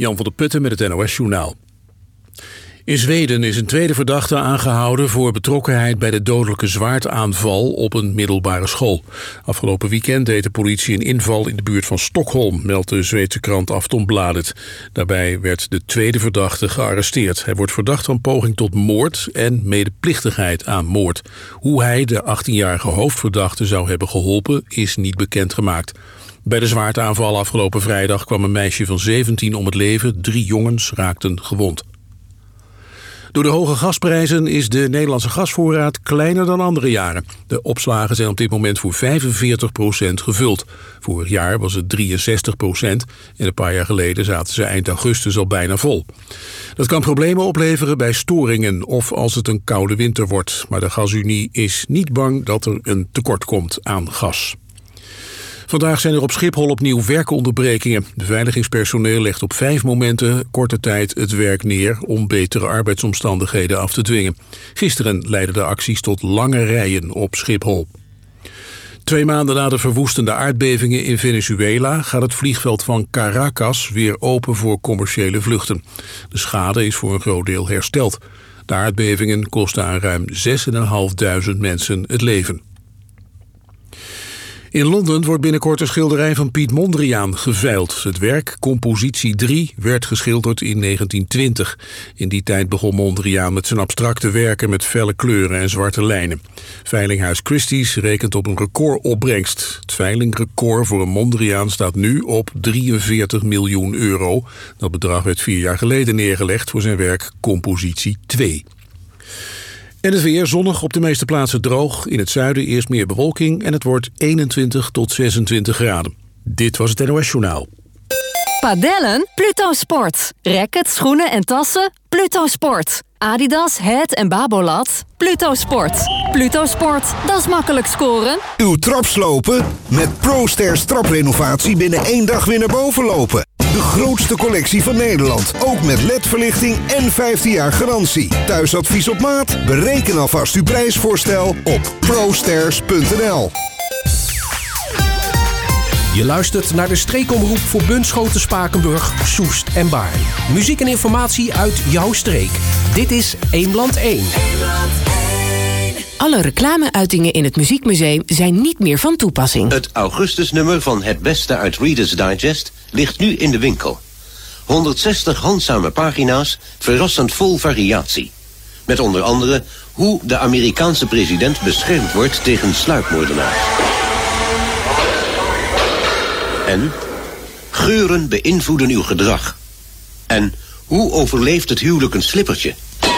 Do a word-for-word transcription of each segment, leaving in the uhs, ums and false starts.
Jan van der Putten met het N O S-journaal. In Zweden is een tweede verdachte aangehouden voor betrokkenheid bij de dodelijke zwaardaanval op een middelbare school. Afgelopen weekend deed de politie een inval in de buurt van Stockholm, meldt de Zweedse krant Aftonbladet. Daarbij werd de tweede verdachte gearresteerd. Hij wordt verdacht van poging tot moord en medeplichtigheid aan moord. Hoe hij de achttienjarige hoofdverdachte zou hebben geholpen is niet bekendgemaakt. Bij de zwaardaanval afgelopen vrijdag kwam een meisje van zeventien om het leven. Drie jongens raakten gewond. Door de hoge gasprijzen is de Nederlandse gasvoorraad kleiner dan andere jaren. De opslagen zijn op dit moment voor vijfenveertig procent gevuld. Vorig jaar was het drieënzestig procent en een paar jaar geleden zaten ze eind augustus al bijna vol. Dat kan problemen opleveren bij storingen of als het een koude winter wordt. Maar de gasunie is niet bang dat er een tekort komt aan gas. Vandaag zijn er op Schiphol opnieuw werkonderbrekingen. Beveiligingspersoneel legt op vijf momenten korte tijd het werk neer om betere arbeidsomstandigheden af te dwingen. Gisteren leidden de acties tot lange rijen op Schiphol. Twee maanden na de verwoestende aardbevingen in Venezuela gaat het vliegveld van Caracas weer open voor commerciële vluchten. De schade is voor een groot deel hersteld. De aardbevingen kosten aan ruim zesduizend vijfhonderd mensen het leven. In Londen wordt binnenkort een schilderij van Piet Mondriaan geveild. Het werk, Compositie drie, werd geschilderd in negentien twintig. In die tijd begon Mondriaan met zijn abstracte werken met felle kleuren en zwarte lijnen. Veilinghuis Christie's rekent op een recordopbrengst. Het veilingrecord voor een Mondriaan staat nu op drieënveertig miljoen euro. Dat bedrag werd vier jaar geleden neergelegd voor zijn werk Compositie twee. En het weer zonnig, op de meeste plaatsen droog. In het zuiden eerst meer bewolking en het wordt eenentwintig tot zesentwintig graden. Dit was het N O S-journaal. Padellen? Pluto Sport. Racket, schoenen en tassen? Pluto Sport. Adidas, Head en Babolat? Pluto Sport. Pluto Sport, dat is makkelijk scoren. Uw trap slopen? Met ProStairs traprenovatie binnen één dag weer naar boven lopen. De grootste collectie van Nederland. Ook met L E D-verlichting en vijftien jaar garantie. Thuisadvies op maat? Bereken alvast uw prijsvoorstel op prostairs punt n l. Je luistert naar de streekomroep voor Bunschoten, Spakenburg, Soest en Baarn. Muziek en informatie uit jouw streek. Dit is Eemland één. Alle reclameuitingen in het Muziekmuseum zijn niet meer van toepassing. Het augustusnummer van Het Beste uit Reader's Digest ligt nu in de winkel. honderdzestig handzame pagina's, verrassend vol variatie. Met onder andere hoe de Amerikaanse president beschermd wordt tegen sluipmoordenaars. En geuren beïnvloeden uw gedrag. En hoe overleeft het huwelijk een slippertje?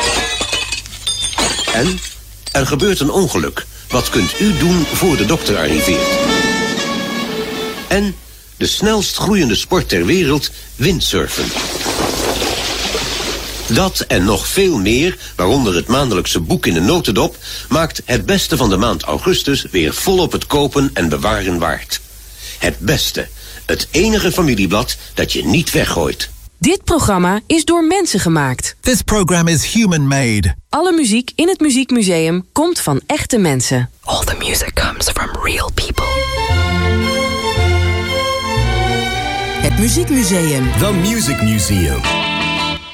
En er gebeurt een ongeluk. Wat kunt u doen voor de dokter arriveert? En de snelst groeiende sport ter wereld, windsurfen. Dat en nog veel meer, waaronder het maandelijkse boek in de notendop, maakt Het Beste van de maand augustus weer volop het kopen en bewaren waard. Het Beste, het enige familieblad dat je niet weggooit. Dit programma is door mensen gemaakt. This program is human-made. Alle muziek in het Muziekmuseum komt van echte mensen. All the music comes from real people. Het Muziekmuseum. The Music Museum.